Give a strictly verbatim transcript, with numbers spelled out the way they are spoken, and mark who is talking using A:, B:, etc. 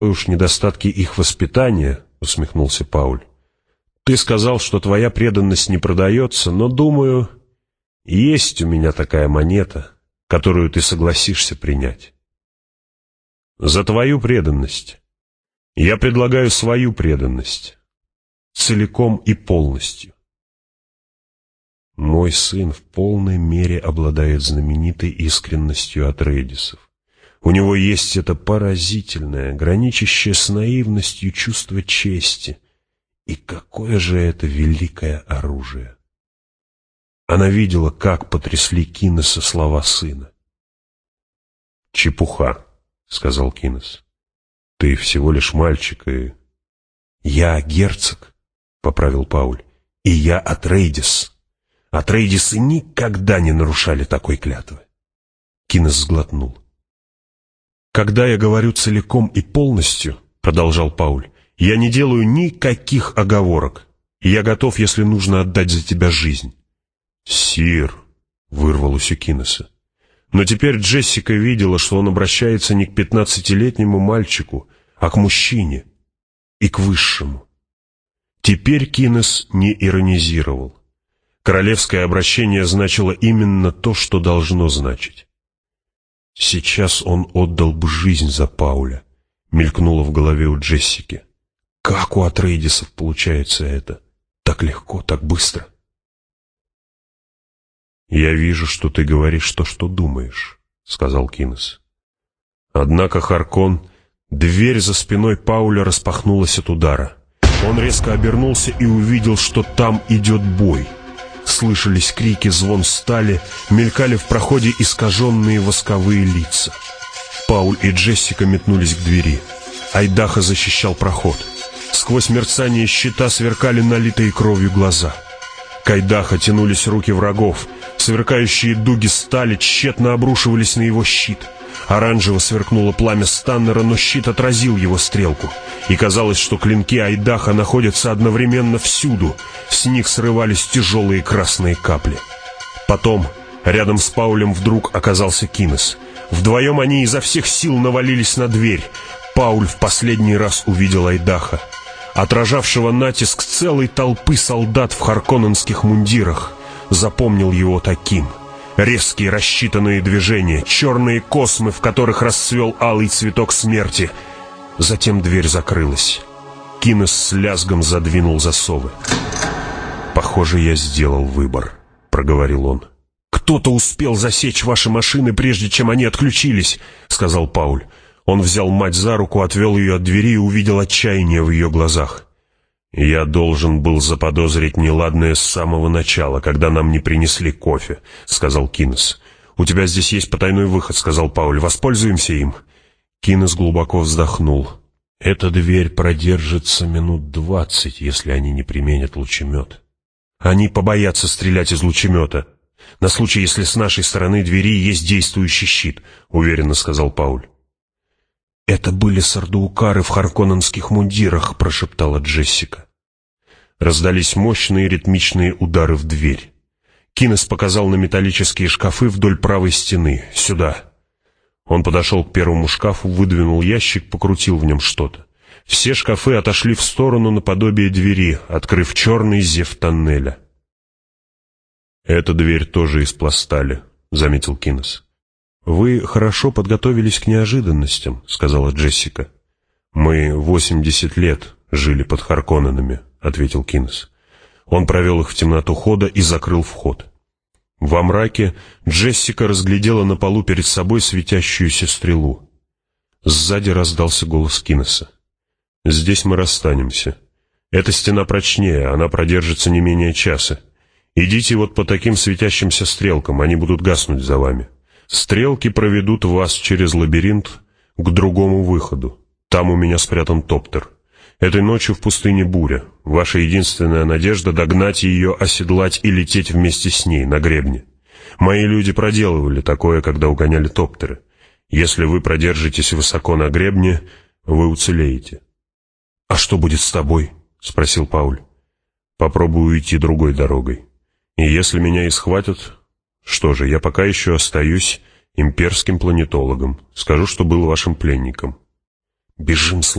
A: уж недостатки их воспитания, — усмехнулся Пауль. Ты сказал, что твоя преданность не продается, но, думаю, есть у меня такая монета, которую ты согласишься принять. За твою преданность я предлагаю свою преданность, целиком и полностью. Мой сын в полной мере обладает знаменитой искренностью Атрейдисов. У него есть это поразительное, граничащее с наивностью чувство чести. И какое же это великое оружие! Она видела, как потрясли Кинеса слова сына. «Чепуха», — сказал Кинес. «Ты всего лишь мальчик и...» «Я герцог», — поправил Пауль, — «и я Атрейдис. Атрейдисы никогда не нарушали такой клятвы». Кинес сглотнул. «Когда я говорю целиком и полностью, — продолжал Пауль, — я не делаю никаких оговорок, и я готов, если нужно, отдать за тебя жизнь». «Сир», — вырвалось у Кинеса. Но теперь Джессика видела, что он обращается не к пятнадцатилетнему мальчику, а к мужчине и к высшему. Теперь Кинес не иронизировал. Королевское обращение значило именно то, что должно значить. «Сейчас он отдал бы жизнь за Пауля», — мелькнуло в голове у Джессики. «Как у Атрейдисов получается это? Так легко, так быстро». «Я вижу, что ты говоришь то, что думаешь», — сказал Кинес. Однако Харкон, дверь за спиной Пауля распахнулась от удара. Он резко обернулся и увидел, что там идет бой. Слышались крики, звон стали, мелькали в проходе искаженные восковые лица. Пауль и Джессика метнулись к двери. Айдаха защищал проход. Сквозь мерцание щита сверкали налитые кровью глаза. К Айдаха тянулись руки врагов. Сверкающие дуги стали тщетно обрушивались на его щит. Оранжево сверкнуло пламя Станнера, но щит отразил его стрелку. И казалось, что клинки Айдаха находятся одновременно всюду. С них срывались тяжелые красные капли. Потом рядом с Паулем вдруг оказался Кинес. Вдвоем они изо всех сил навалились на дверь. Пауль в последний раз увидел Айдаха, отражавшего натиск целой толпы солдат в харконненских мундирах. Запомнил его таким. Резкие рассчитанные движения, черные космы, в которых расцвел алый цветок смерти. Затем дверь закрылась. Кинес с лязгом задвинул засовы. «Похоже, я сделал выбор», — проговорил он. «Кто-то успел засечь ваши машины, прежде чем они отключились», — сказал Пауль. Он взял мать за руку, отвел ее от двери и увидел отчаяние в ее глазах. «Я должен был заподозрить неладное с самого начала, когда нам не принесли кофе», — сказал Кинес. «У тебя здесь есть потайной выход», — сказал Пауль. «Воспользуемся им». Кинес глубоко вздохнул. «Эта дверь продержится минут двадцать, если они не применят лучемет. Они побоятся стрелять из лучемета. На случай, если с нашей стороны двери есть действующий щит», — уверенно сказал Пауль. «Это были сардуукары в харконненских мундирах», — прошептала Джессика. Раздались мощные ритмичные удары в дверь. Кинес показал на металлические шкафы вдоль правой стены. «Сюда». Он подошел к первому шкафу, выдвинул ящик, покрутил в нем что-то. Все шкафы отошли в сторону наподобие двери, открыв черный зев тоннеля. «Эта дверь тоже из пластали», — заметил Кинес. «Вы хорошо подготовились к неожиданностям», — сказала Джессика. «Мы восемьдесят лет жили под Харконненами», — ответил Кинес. Он провел их в темноту хода и закрыл вход. Во мраке Джессика разглядела на полу перед собой светящуюся стрелу. Сзади раздался голос Кинеса. «Здесь мы расстанемся. Эта стена прочнее, она продержится не менее часа. Идите вот по таким светящимся стрелкам, они будут гаснуть за вами. Стрелки проведут вас через лабиринт к другому выходу. Там у меня спрятан топтер. Этой ночью в пустыне буря. Ваша единственная надежда — догнать ее, оседлать и лететь вместе с ней на гребне. Мои люди проделывали такое, когда угоняли топтеры. Если вы продержитесь высоко на гребне, вы уцелеете». «А что будет с тобой?» — спросил Пауль. «Попробую уйти другой дорогой. И если меня и схватят, что же, я пока еще остаюсь имперским планетологом. Скажу, что был вашим пленником». «Бежим,